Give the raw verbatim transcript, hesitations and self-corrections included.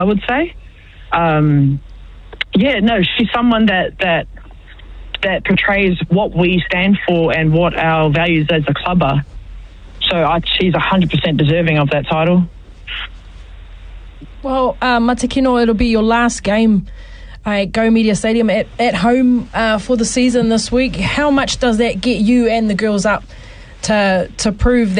I would say. Um, yeah, no, she's someone that, that that portrays what we stand for and what our values as a club are. So I, she's one hundred percent deserving of that title. Well, uh, Matakino, it'll be your last game at Go Media Stadium at, at home uh, for the season this week. How much does that get you and the girls up to to prove that